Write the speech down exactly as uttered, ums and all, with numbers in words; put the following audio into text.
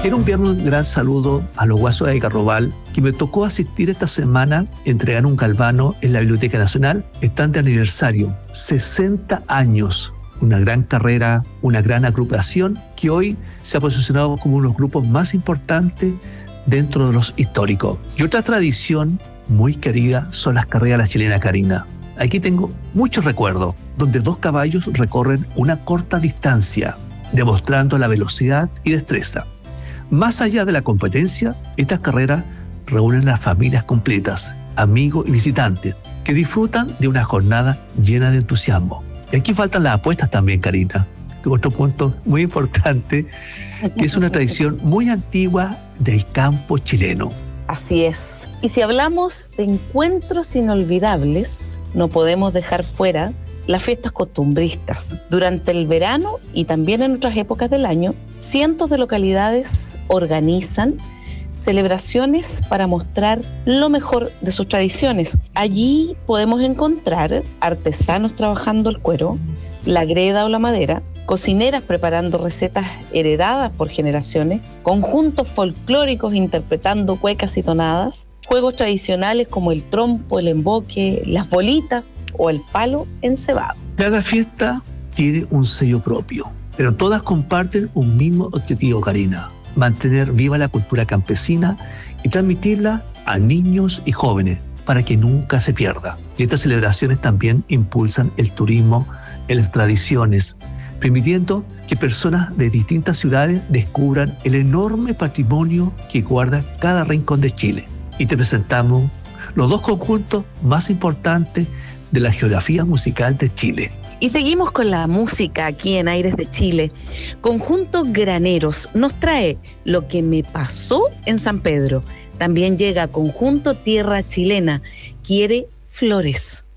Quiero enviar un gran saludo a los guasos de Carrobal, que me tocó asistir esta semana, entregar un galvano en la Biblioteca Nacional. Están de aniversario, sesenta años. Una gran carrera, una gran agrupación que hoy se ha posicionado como uno de los grupos más importantes dentro de los históricos. Y otra tradición muy querida son las carreras de la chilena Karina. Aquí tengo muchos recuerdos, donde dos caballos recorren una corta distancia, demostrando la velocidad y destreza. Más allá de la competencia, estas carreras reúnen a las familias completas, amigos y visitantes, que disfrutan de una jornada llena de entusiasmo. Y aquí faltan las apuestas también, Karina. Otro punto muy importante, que es una tradición muy antigua del campo chileno. Así es. Y si hablamos de encuentros inolvidables, no podemos dejar fuera las fiestas costumbristas. Durante el verano y también en otras épocas del año, cientos de localidades organizan celebraciones para mostrar lo mejor de sus tradiciones. Allí podemos encontrar artesanos trabajando el cuero, la greda o la madera, cocineras preparando recetas heredadas por generaciones, conjuntos folclóricos interpretando cuecas y tonadas, juegos tradicionales como el trompo, el emboque, las bolitas o el palo encebado. Cada fiesta tiene un sello propio, pero todas comparten un mismo objetivo, Karina: mantener viva la cultura campesina y transmitirla a niños y jóvenes para que nunca se pierda. Y estas celebraciones también impulsan el turismo en las tradiciones, permitiendo que personas de distintas ciudades descubran el enorme patrimonio que guarda cada rincón de Chile. Y te presentamos los dos conjuntos más importantes de la geografía musical de Chile. Y seguimos con la música aquí en Aires de Chile. Conjunto Graneros nos trae Lo que me pasó en San Pedro. También llega Conjunto Tierra Chilena, Quiere Flores.